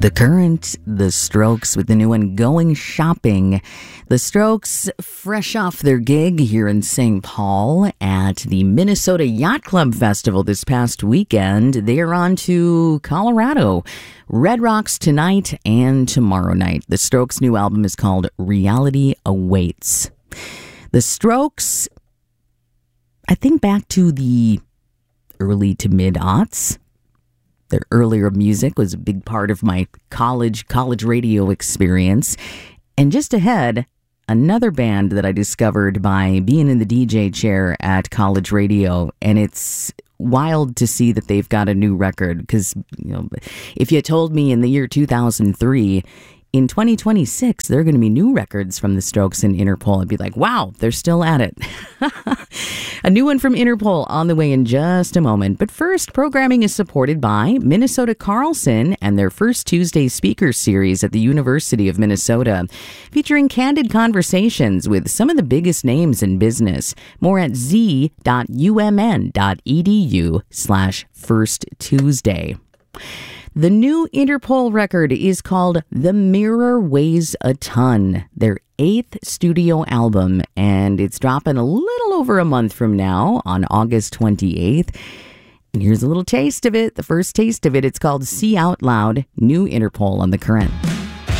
The Current, The Strokes with the new one, Going Shopping. The Strokes, fresh off their gig here in St. Paul at the Minnesota Yacht Club Festival this past weekend, they are on to Colorado. Red Rocks tonight and tomorrow night. The Strokes' new album is called Reality Awaits. The Strokes, I think back to the early to mid-aughts. Their earlier music was a big part of my college radio experience. And just ahead, another band that I discovered by being in the DJ chair at college radio. And it's wild to see that they've got a new record because, if you told me in the year 2003, in 2026, there are going to be new records from the Strokes and Interpol. I'd be like, wow, they're still at it. A new one from Interpol on the way in just a moment. But first, programming is supported by Minnesota Carlson and their First Tuesday Speaker Series at the University of Minnesota, featuring candid conversations with some of the biggest names in business. More at z.umn.edu/firsttuesday. The new Interpol record is called The Mirror Weighs a Ton, their 8th studio album, and it's dropping a little over a month from now on August 28th. And here's a little taste of it, the first taste of it. It's called See Out Loud, new Interpol on The Current.